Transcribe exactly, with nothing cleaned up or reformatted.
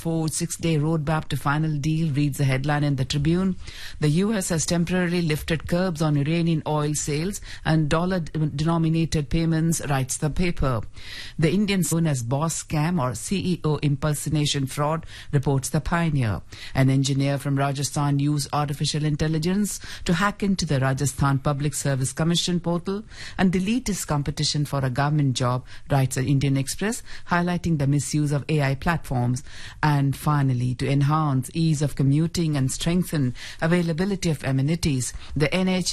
forged six-day roadmap to final deal, reads the headline in the Tribune. The U S has temporarily lifted curbs on Iranian oil sales and dollar-denominated payments, writes the paper. The Indian known as boss scam or C E O impersonation fraud, reports the Pioneer. An engineer from Rajasthan used artificial intelligence to hack into the Rajasthan Public Service Commission portal and delete his competition for a government job, writes the Indian Express, highlighting the misuse of A I platforms. And finally, to enhance ease of commuting and strengthen availability of amenities, the N H